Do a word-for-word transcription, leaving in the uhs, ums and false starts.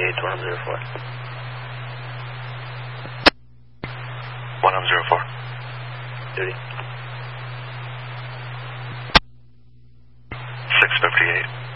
fifty-eight to one zero four. one zero four. Duty. six fifty-eight.